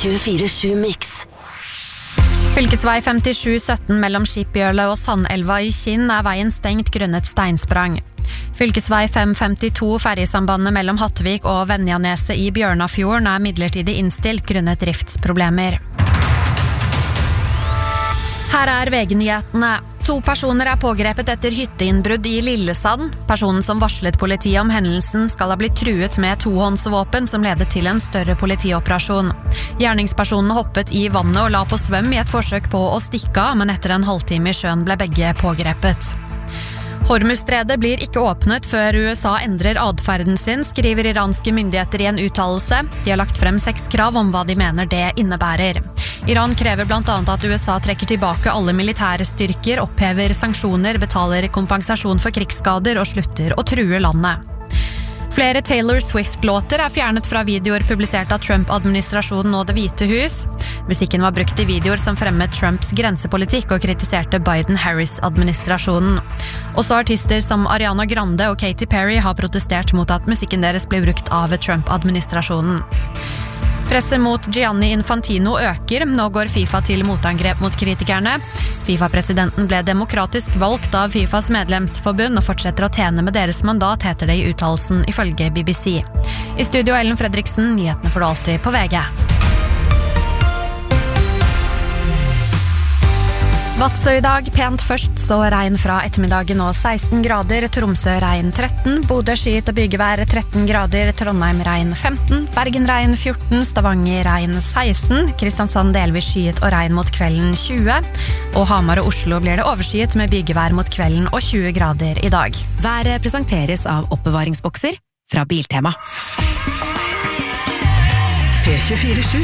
24/7 Mix. Fylkesvei 5717 mellom Skipbjørle og Sandelva i Kinn veien stengt grunnet steinsprang. Fylkesvei 552 ferjesambandet mellom Hattvik og Venjaneset i Bjørnafjorden midlertidig innstilt grunnet driftsproblemer. Her VG-nyhetene. 2 personer pågrepet etter hytteinnbrudd i Lillesand. Personen som varslet politiet om hendelsen skal ha blitt truet med 2-håndsvåpen som ledet til en større politioperasjon. Gjerningspersonene hoppet i vannet og la på svøm i et forsøk på å stikke av, men etter en halvtime i sjøen ble begge pågrepet. Hormuzstredet blir ikke åpnet før USA endrer adferden sin, skriver iranske myndigheter i en uttalelse. De har lagt frem 6 krav om hva de mener det innebærer. Iran krever blant annet at USA trekker tilbake alle militære styrker, opphever sanksjoner, betaler kompensasjon for krigsskader og slutter å true landet. Flere Taylor Swift-låter fjernet fra videoer publisert av Trump-administrasjonen og Det hvite hus. Musikken var brukt i videoer som fremmet Trumps grensepolitikk og kritiserte Biden-Harris-administrasjonen. Også artister som Ariana Grande og Katy Perry har protestert mot at musikken deres blir brukt av Trump-administrasjonen. Presset mot Gianni Infantino øker. Nå går FIFA til motangrep mot kritikerne. FIFA-presidenten ble demokratisk valgt av FIFAs medlemsforbund og fortsetter å tjene med deres mandat, heter det i uttalelsen ifølge BBC. I studio Ellen Fredriksen, nyhetene får du alltid på VG. Vadsø i dag, pent først, så regn fra ettermiddagen og 16 grader, Tromsø regn 13, Bodø skyet og bygevær 13 grader, Trondheim regn 15, Bergen regn 14, Stavanger regn 16, Kristiansand delvis skyet og regn mot kvelden 20, og Hamar og Oslo blir det overskyet med bygevær mot kvelden og 20 grader i dag. Været presenteres av oppbevaringsbokser fra Biltema. P24/7